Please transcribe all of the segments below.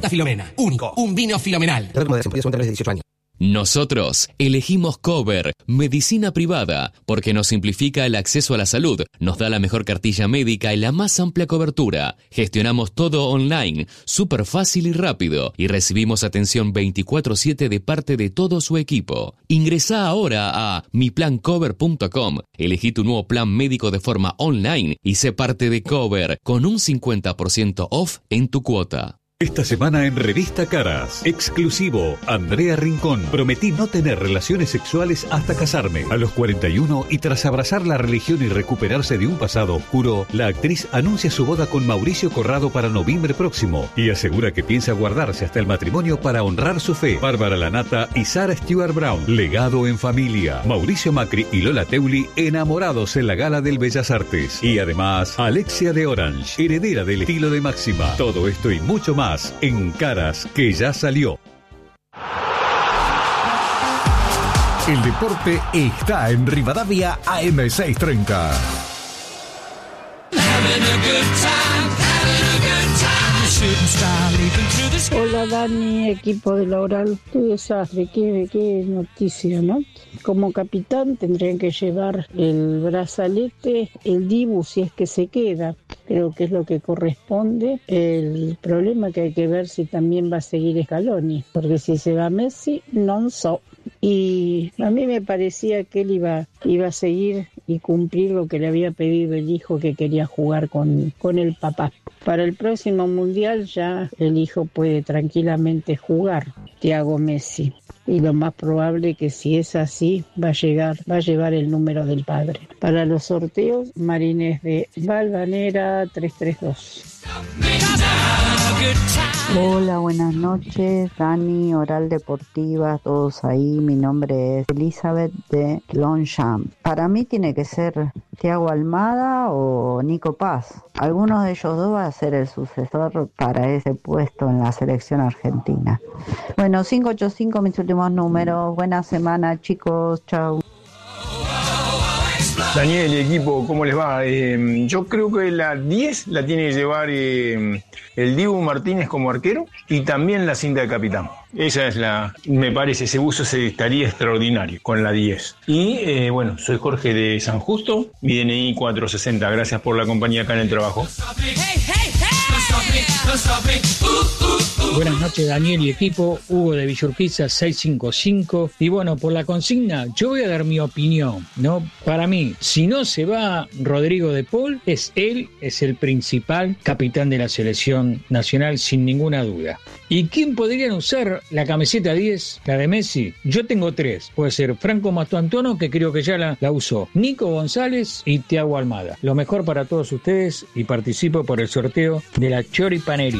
Santa Filomena. Único. Un vino filomenal. De 18 años. Nosotros elegimos Cover, medicina privada, porque nos simplifica el acceso a la salud, nos da la mejor cartilla médica y la más amplia cobertura. Gestionamos todo online, súper fácil y rápido, y recibimos atención 24/7 de parte de todo su equipo. Ingresá ahora a miplancover.com, elegí tu nuevo plan médico de forma online y sé parte de Cover con un 50% off en tu cuota. Esta semana en Revista Caras, exclusivo, Andrea Rincón. Prometí no tener relaciones sexuales hasta casarme. A los 41 y tras abrazar la religión y recuperarse de un pasado oscuro, la actriz anuncia su boda con Mauricio Corrado para noviembre próximo y asegura que piensa guardarse hasta el matrimonio para honrar su fe. Bárbara Lanata y Sarah Stewart Brown, legado en familia. Mauricio Macri y Lola Teuli, enamorados en la Gala del Bellas Artes. Y además, Alexia de Orange, heredera del estilo de Máxima. Todo esto y mucho más en Caras, que ya salió. El deporte está en Rivadavia AM630. Hola Dani, equipo de Laurel. Qué desastre, qué noticia, ¿no? Como capitán tendrían que llevar el brazalete, el Dibu si es que se queda. Creo que es lo que corresponde. El problema que hay que ver si también va a seguir Scaloni, porque si se va Messi, non so. Y a mí me parecía que él iba a seguir y cumplir lo que le había pedido el hijo, que quería jugar con el papá. Para el próximo mundial ya el hijo puede tranquilamente jugar, Thiago Messi. Y lo más probable que si es así va a llevar el número del padre. Para los sorteos, Marines de Valvanera 332. Hola, buenas noches, Dani, Oral Deportiva, todos ahí. Mi nombre es Elizabeth de Longchamp. Para mí tiene que ser Thiago Almada o Nico Paz. Alguno de ellos dos va a ser el sucesor para ese puesto en la selección argentina. Bueno, 585 mis últimos números. Buena semana, chicos. Chau. Daniel y equipo, ¿cómo les va? Yo creo que la 10 la tiene que llevar el Dibu Martínez como arquero y también la cinta de capitán. Esa es me parece, ese buzo estaría extraordinario con la 10. Y bueno, soy Jorge de San Justo, mi DNI 460. Gracias por la compañía acá en el trabajo. Buenas noches, Daniel y equipo. Hugo de Villurquiza 655. Y bueno, por la consigna, yo voy a dar mi opinión, ¿no? Para mí, si no se va Rodrigo de Paul, él es el principal capitán de la selección nacional, sin ninguna duda. ¿Y quién podrían usar la camiseta 10, la de Messi? Yo tengo 3. Puede ser Franco Mastuantuono, que creo que ya la usó, Nico González y Thiago Almada. Lo mejor para todos ustedes y participo por el sorteo de la choripanería.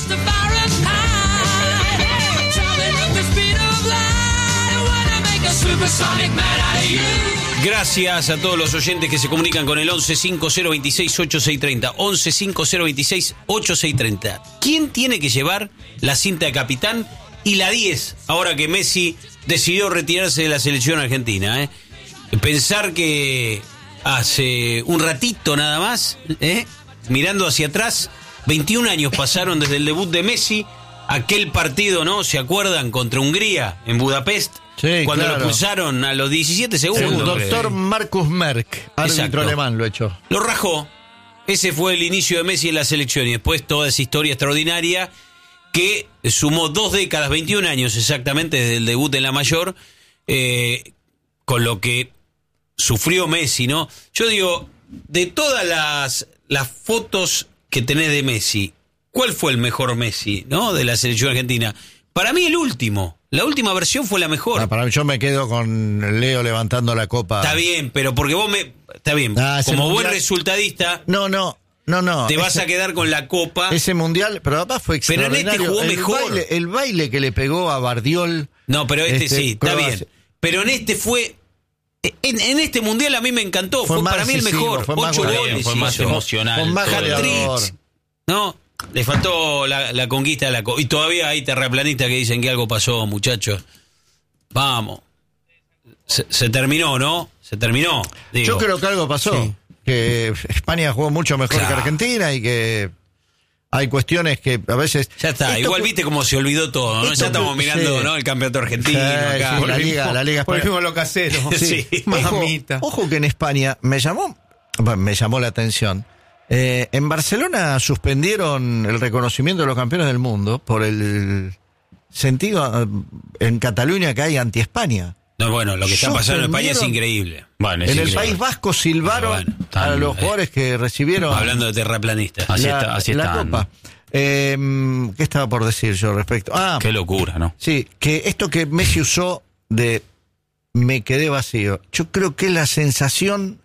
Gracias a todos los oyentes que se comunican con el 1150268630. 1150268630. ¿Quién tiene que llevar la cinta de capitán y la 10 ahora que Messi decidió retirarse de la selección argentina? Pensar que hace un ratito nada más, mirando hacia atrás, 21 años pasaron desde el debut de Messi, aquel partido, ¿no? ¿Se acuerdan? Contra Hungría en Budapest. Sí, cuando claro. lo pulsaron a los 17 segundos. El doctor Marcus Merck, árbitro alemán, lo echó. Lo rajó. Ese fue el inicio de Messi en la selección y después toda esa historia extraordinaria que sumó 2 décadas, 21 años exactamente desde el debut en la mayor, con lo que sufrió Messi, ¿no? Yo digo, de todas las fotos que tenés de Messi, ¿cuál fue el mejor Messi, ¿no? De la selección argentina? Para mí el último. La última versión fue la mejor. Para mí yo me quedo con Leo levantando la copa. Está bien, pero porque vos está bien. Como buen resultadista. No. Te vas a quedar con la copa. Ese mundial, pero además fue extraordinario. Pero en este jugó mejor. El baile que le pegó a Bardiol. No, pero sí, está bien. Pero en este fue. En este mundial a mí me encantó. Fue para mí el mejor. 8 goles. Fue más emocional. Con más hat-tricks. No. Le faltó la conquista de la copa. Y todavía hay terraplanistas que dicen que algo pasó, muchachos. Vamos. Se terminó, ¿no? Se terminó. Digo. Yo creo que algo pasó. Sí. Que España jugó mucho mejor que Argentina y que hay cuestiones que a veces... Ya está, igual viste cómo se olvidó todo, ¿no? Ya estamos mirando, ¿no? El campeonato argentino acá. Sí, la Liga Por el Española. mismo lo casero. Sí. Mamita. Ojo que en España me llamó la atención. En Barcelona suspendieron el reconocimiento de los campeones del mundo por el sentido en Cataluña que hay anti-España. No, bueno, lo que está pasando en España es increíble. Bueno, En el País Vasco silbaron a los jugadores que recibieron hablando de terraplanistas. la Copa. ¿Qué estaba por decir yo respecto? Qué locura, ¿no? Sí, que esto que Messi usó de me quedé vacío, yo creo que es la sensación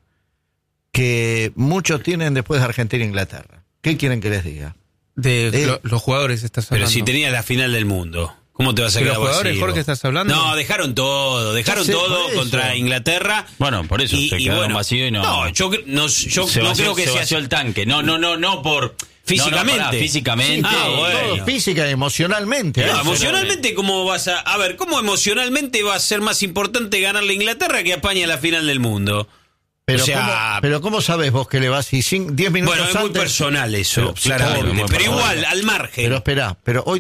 que muchos tienen después de Argentina e Inglaterra. ¿Qué quieren que les diga? Los jugadores estás hablando. Pero si tenías la final del mundo, ¿cómo te vas a ¿De quedar los jugadores, vacío? Jorge, estás hablando? No, dejaron todo contra Inglaterra. Bueno, por eso se quedaron vacíos y no... No, yo no creo que se sea vació el tanque. No por... físicamente. Físicamente. Todo física y emocionalmente. No, emocionalmente, ¿cómo vas a... A ver, ¿cómo emocionalmente va a ser más importante ganarle a Inglaterra que a España en la final del mundo? Pero, o sea, ¿cómo sabes vos que le vas y 10 minutos bueno, es muy antes? personal eso, claramente. Pero igual, al margen. Pero espera,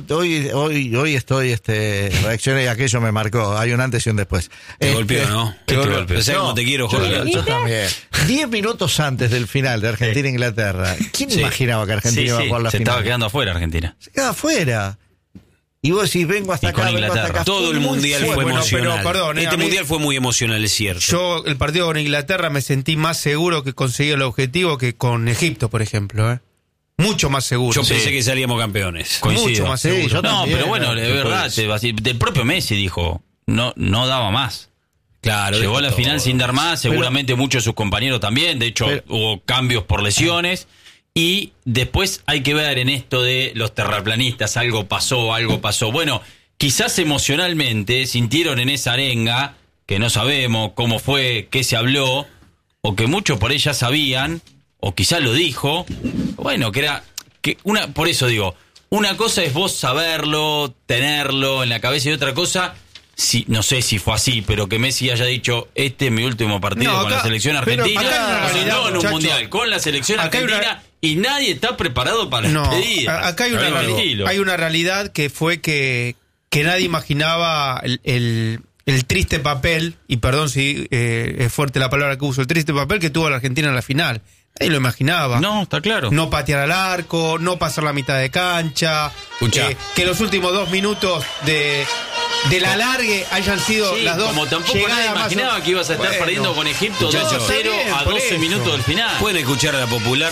hoy estoy reaccioné y aquello me marcó. Hay un antes y un después. Te golpeó, ¿no? Te golpeó. ¿Sabes cómo te quiero, Jorge? Yo también. 10 minutos antes del final de Argentina e Inglaterra. ¿Quién imaginaba que Argentina iba a jugar la final? Se estaba quedando afuera Argentina. Se queda afuera. Y vos decís, vengo hasta acá, vengo hasta acá. Todo el mundial fue emocional. Pero, perdón, este mundial fue muy emocional, es cierto. Yo, el partido con Inglaterra, me sentí más seguro que conseguí el objetivo que con Egipto, por ejemplo. Mucho más seguro. Yo pensé que salíamos campeones. Mucho más seguro. Yo también, pero bueno, de verdad, del propio Messi dijo, no daba más. Claro. Llegó a la final sin dar más, seguramente muchos de sus compañeros también. De hecho, hubo cambios por lesiones. Y después hay que ver en esto de los terraplanistas, algo pasó. Bueno, quizás emocionalmente sintieron en esa arenga, que no sabemos cómo fue, qué se habló, o que muchos por ella sabían, o quizás lo dijo, bueno, por eso digo, una cosa es vos saberlo, tenerlo en la cabeza, y otra cosa, no sé si fue así, pero que Messi haya dicho, este es mi último partido con la selección argentina, no en un mundial, con la selección argentina. Y nadie está preparado para la despedida. Acá hay una realidad que fue que nadie imaginaba el triste papel, y perdón si es fuerte la palabra que uso, el triste papel que tuvo la Argentina en la final. Nadie lo imaginaba. No, está claro. No patear al arco, no pasar la mitad de cancha, que los últimos 2 minutos de la alargue hayan sido las dos. Como tampoco nadie imaginaba que ibas a estar perdiendo con Egipto 2-0 a 12 minutos del final. Pueden escuchar a la popular.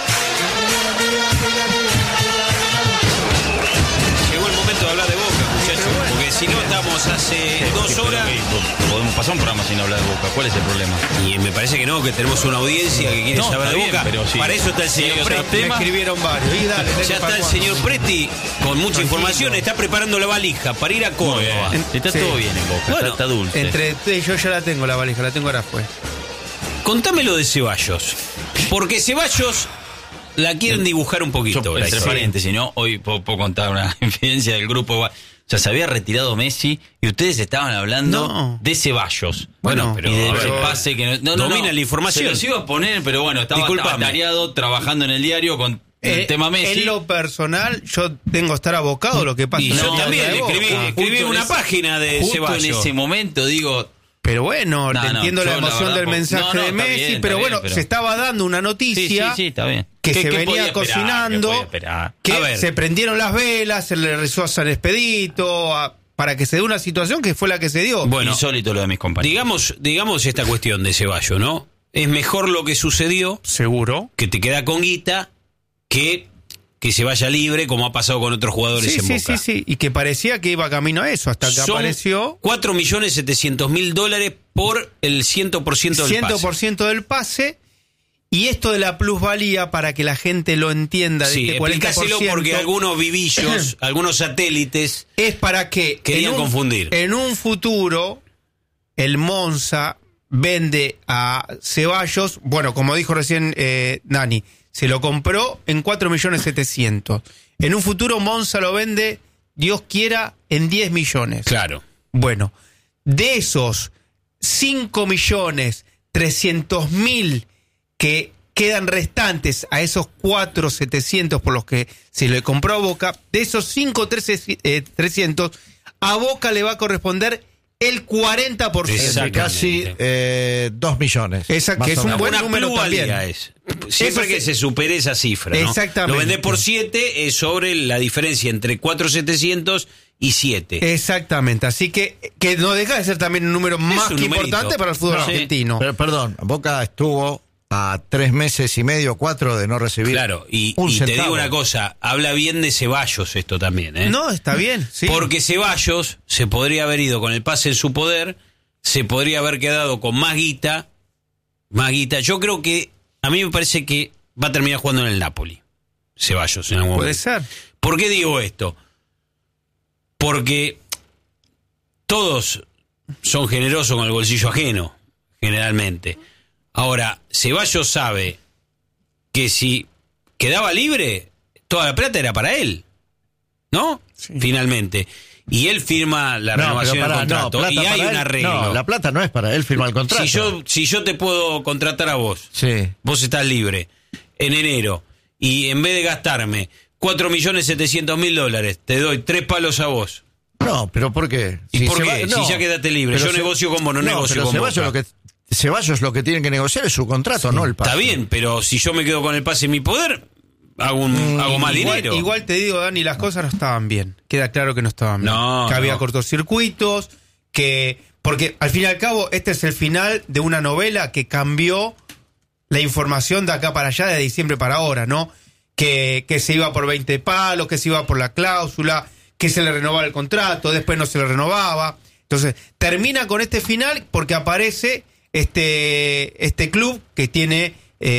Llegó el momento de hablar de Boca, muchachos, porque si no estamos hace 2 horas. Podemos pasar un programa sin hablar de Boca. ¿Cuál es el problema? Y me parece que no, que tenemos una audiencia que quiere saber de Boca. Pero sí. Para eso está el señor Presti. Me escribieron varios. Ya está el señor Presti con mucha información, está preparando la valija para ir a Córdoba. Está todo bien en Boca, Bueno, está dulce. Yo ya la tengo la valija, la tengo ahora fue. Contámelo de Ceballos, porque Ceballos la quieren dibujar un poquito. Entre paréntesis, ¿no? Hoy puedo contar una infidencia del grupo. O sea, se había retirado Messi y ustedes estaban hablando de Ceballos. Bueno, pero, y del pase que no domina la información. Se los iba a poner, pero bueno, estaba atareado trabajando en el diario con el tema Messi. En lo personal, yo tengo que estar abocado a lo que pasa. Y yo también escribí una página de Ceballos. En ese momento, digo... Pero bueno, entiendo la emoción del mensaje de Messi, pero bueno, se estaba dando una noticia está bien. que se venía cocinando, que se prendieron las velas, se le rezó a San Expedito, para que se dé una situación que fue la que se dio. Bueno, insólito lo de mis compañeros. Digamos esta cuestión de Ceballos, ¿no? Es mejor lo que sucedió, seguro, que te queda con guita, que se vaya libre, como ha pasado con otros jugadores en Boca. Sí, y que parecía que iba camino a eso, hasta que apareció... $4.700.000 por el 100% del pase. 100% del pase, y esto de la plusvalía, para que la gente lo entienda, de este 40%... explícaselo porque algunos vivillos, algunos satélites... Es para que... Querían confundir. En un futuro, el Monza vende a Ceballos, bueno, como dijo recién Dani... Se lo compró en 4.700.000. En un futuro Monza lo vende, Dios quiera, en 10 millones. Claro. Bueno, de esos 5.300.000 que quedan restantes a esos 4.700 por los que se le compró a Boca, de esos 5.300, a Boca le va a corresponder el 40%. Casi 2 millones. Exacto, que es un buen número también. Siempre que se supere esa cifra, ¿no? Exactamente. Lo vendés por 7 es sobre la diferencia entre 4.700 y 7. Exactamente, así que no deja de ser también un número más que importante para el fútbol argentino. Pero, perdón, Boca estuvo a 3 meses y medio, 4 de no recibir. Claro, y te digo una cosa, habla bien de Ceballos esto también, ¿eh? No, está bien, sí. Porque Ceballos se podría haber ido con el pase en su poder, se podría haber quedado con más guita. Yo creo que, a mí me parece que va a terminar jugando en el Napoli, Ceballos, en algún momento. Puede ser. ¿Por qué digo esto? Porque todos son generosos con el bolsillo ajeno, generalmente. Ahora, Ceballos sabe que si quedaba libre, toda la plata era para él, ¿no? Sí. Finalmente. Y él firma la renovación del contrato. Y hay un arreglo. No, la plata no es para él firmar el contrato. Si yo te puedo contratar a vos, sí. Vos estás libre en enero, y en vez de gastarme $4.700.000, te doy 3 palos a vos. No, pero ¿por qué? ¿Y por qué? Si ya quedaste libre. Yo negocio con vos, no negocio con vos. Ceballos lo que tienen que negociar es su contrato, no el pase. Está bien, pero si yo me quedo con el pase en mi poder, hago más dinero. Igual te digo, Dani, las cosas no estaban bien. Queda claro que no estaban bien. Que había cortocircuitos, porque al fin y al cabo este es el final de una novela que cambió la información de acá para allá, de diciembre para ahora, ¿no? Que se iba por 20 palos, que se iba por la cláusula, que se le renovaba el contrato, después no se le renovaba. Entonces, termina con este final porque aparece este club que tiene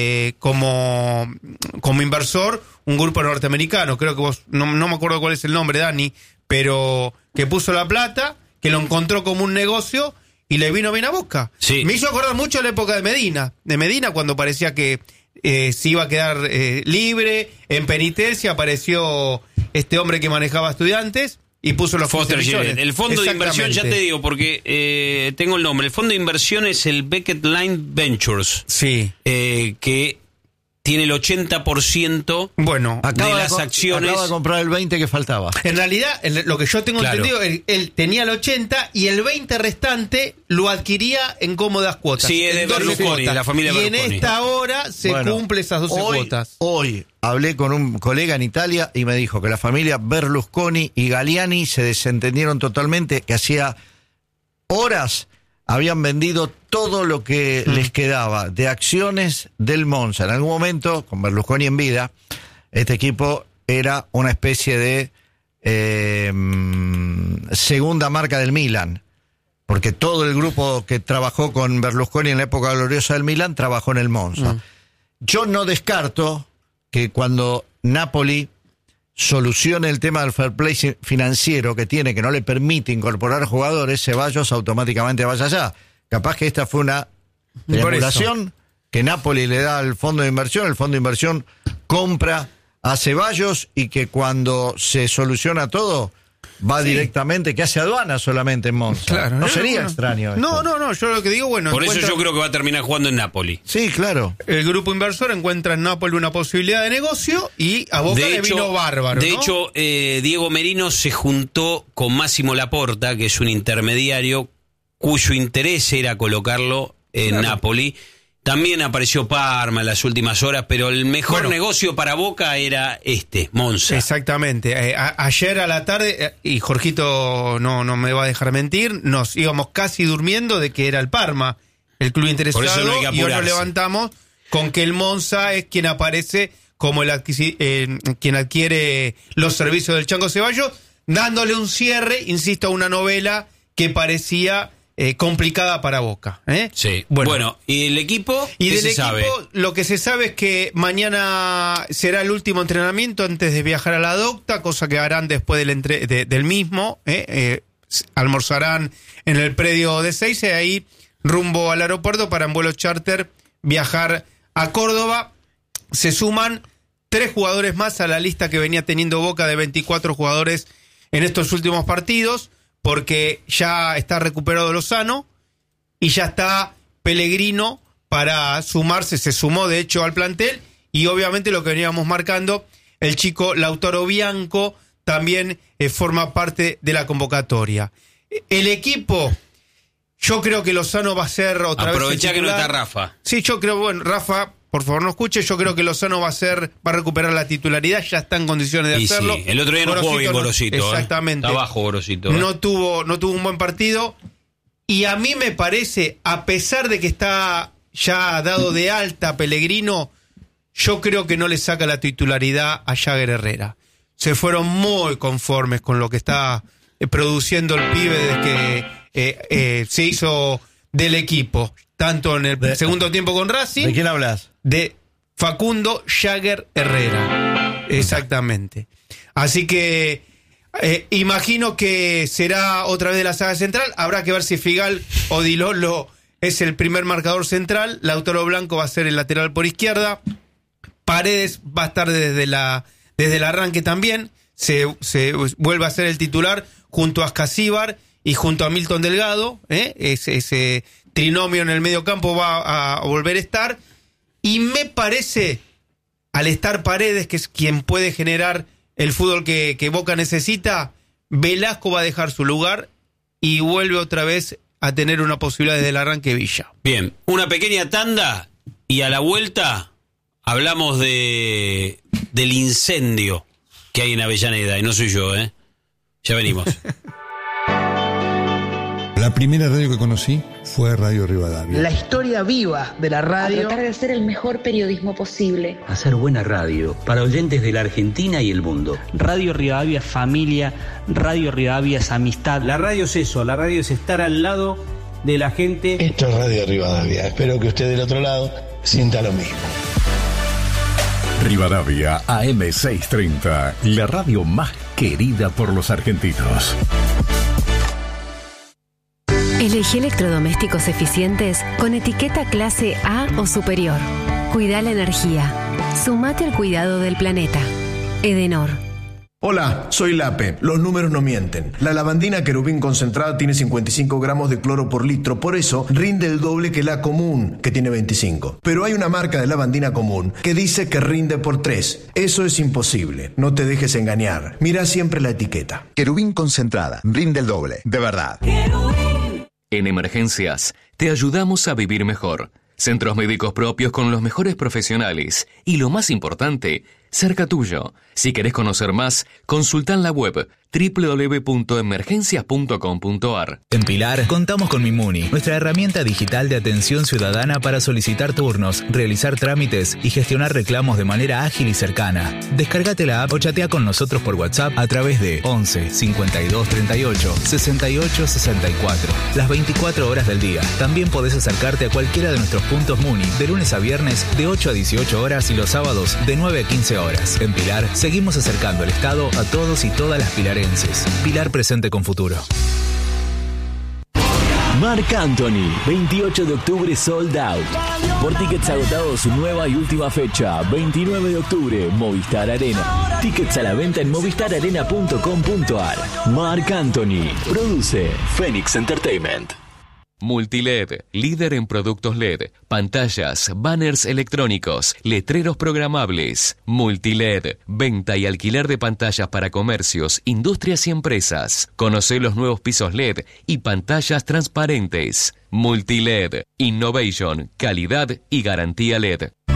como inversor un grupo norteamericano. Creo que vos, no me acuerdo cuál es el nombre, Dani, pero que puso la plata, que lo encontró como un negocio y le vino bien a Boca. Sí. Me hizo acordar mucho a la época de Medina, cuando parecía que se iba a quedar libre. En penitencia apareció este hombre que manejaba Estudiantes y puso los Foster millones. El fondo de inversión, ya te digo, porque tengo el nombre. El fondo de inversión es el Beckett Line Ventures. Sí. Que tiene el 80% de las acciones. Acaba de comprar el 20% que faltaba. En realidad, lo que yo tengo entendido, él tenía el 80% y el 20% restante lo adquiría en cómodas cuotas. Sí, es de Berlusconi, de la familia Berlusconi. Y en esta hora se cumple esas 12 cuotas. Hoy hablé con un colega en Italia y me dijo que la familia Berlusconi y Galliani se desentendieron totalmente, que hacía horas habían vendido todo lo que les quedaba de acciones del Monza. En algún momento, con Berlusconi en vida, este equipo era una especie de segunda marca del Milan, porque todo el grupo que trabajó con Berlusconi en la época gloriosa del Milan trabajó en el Monza. Yo no descarto que cuando Napoli solucione el tema del fair play financiero que tiene, que no le permite incorporar jugadores, Ceballos automáticamente vaya allá. Capaz que esta fue una triangulación que Napoli le da al fondo de inversión, el fondo de inversión compra a Ceballos y que cuando se soluciona todo va directamente, que hace aduana solamente en Monza. Claro, no sería extraño. No, yo lo que digo, por eso yo creo que va a terminar jugando en Napoli. Sí, claro. El grupo inversor encuentra en Napoli una posibilidad de negocio y a Boca le vino bárbaro. De hecho, Diego Merino se juntó con Máximo Laporta, que es un intermediario cuyo interés era colocarlo en Napoli. También apareció Parma en las últimas horas, pero el mejor negocio para Boca era Monza. Exactamente. Ayer a la tarde, y Jorgito no me va a dejar mentir, nos íbamos casi durmiendo de que era el Parma el club interesado. Por eso no hay que apurarse. Y hoy nos levantamos con que el Monza es quien aparece como quien adquiere los servicios del Chango Ceballos, dándole un cierre, insisto, a una novela que parecía complicada para Boca. Sí. Bueno, ¿y el equipo? Y ¿qué del se equipo, sabe? Lo que se sabe es que mañana será el último entrenamiento antes de viajar a la Docta, cosa que harán después del mismo. Almorzarán en el predio de Seiza y ahí rumbo al aeropuerto para en vuelo charter viajar a Córdoba. Se suman 3 jugadores más a la lista que venía teniendo Boca de 24 jugadores en estos últimos partidos, porque ya está recuperado Lozano y ya está Pellegrino para sumarse, se sumó de hecho al plantel, y obviamente lo que veníamos marcando, el chico Lautaro Bianco también forma parte de la convocatoria. El equipo, yo creo que Lozano va a ser otra vez. Aprovechá que no está Rafa. Sí, yo creo, bueno, Rafa, por favor no escuche, yo creo que Lozano va a recuperar la titularidad, ya está en condiciones de hacerlo. Sí. El otro día no jugó bien Gorosito. Exactamente. Está bajo Gorosito. No tuvo un buen partido, y a mí me parece, a pesar de que está ya dado de alta Pellegrino, yo creo que no le saca la titularidad a Jagger Herrera. Se fueron muy conformes con lo que está produciendo el pibe desde que se hizo del equipo, tanto en el segundo tiempo con Racing. ¿De quién hablas? De Facundo Jagger Herrera. Exactamente. Así que imagino que será otra vez de la saga central. Habrá que ver si Figal o Di Lolo es el primer marcador central. Lautaro Blanco va a ser el lateral por izquierda. Paredes va a estar desde el arranque también. Se vuelve a ser el titular junto a Ascasíbar y junto a Milton Delgado. Ese trinomio en el medio campo va a volver a estar. Y me parece, al estar Paredes, que es quien puede generar el fútbol que Boca necesita, Velasco va a dejar su lugar y vuelve otra vez a tener una posibilidad desde el arranque Villa. Bien, una pequeña tanda y a la vuelta hablamos del incendio que hay en Avellaneda, y no soy yo, Ya venimos. La primera radio que conocí fue Radio Rivadavia. La historia viva de la radio. A tratar de hacer el mejor periodismo posible. Hacer buena radio para oyentes de la Argentina y el mundo. Radio Rivadavia es familia, Radio Rivadavia es amistad. La radio es eso, la radio es estar al lado de la gente. Esto es Radio Rivadavia, espero que usted del otro lado sienta lo mismo. Rivadavia AM630, la radio más querida por los argentinos. Elegí electrodomésticos eficientes con etiqueta clase A o superior. Cuida la energía. Sumate al cuidado del planeta. Edenor. Hola, soy Lape. Los números no mienten. La lavandina Querubín concentrada tiene 55 gramos de cloro por litro, por eso rinde el doble que la común, que tiene 25. Pero hay una marca de lavandina común que dice que rinde por 3. Eso es imposible. No te dejes engañar. Mira siempre la etiqueta. Querubín concentrada. Rinde el doble. De verdad. En emergencias, te ayudamos a vivir mejor. Centros médicos propios con los mejores profesionales. Y lo más importante, cerca tuyo. Si querés conocer más, consulta en la web www.emergencias.com.ar. En Pilar, contamos con Mimuni, nuestra herramienta digital de atención ciudadana para solicitar turnos, realizar trámites y gestionar reclamos de manera ágil y cercana. Descárgate la app o chatea con nosotros por WhatsApp a través de 11 52 38 68 64. Las 24 horas del día. También podés acercarte a cualquiera de nuestros puntos Muni, de lunes a viernes de 8 a 18 horas y los sábados de 9 a 15 horas. En Pilar, seguimos acercando el Estado a todos y todas las pilarenses. Pilar presente con futuro. Marc Anthony, 28 de octubre sold out. Por tickets agotados, su nueva y última fecha, 29 de octubre, Movistar Arena. Tickets a la venta en movistararena.com.ar. Marc Anthony, produce Phoenix Entertainment. Multiled, líder en productos LED, pantallas, banners electrónicos, letreros programables. Multiled, venta y alquiler de pantallas para comercios, industrias y empresas. Conoce los nuevos pisos LED y pantallas transparentes. Multiled, innovation, calidad y garantía LED.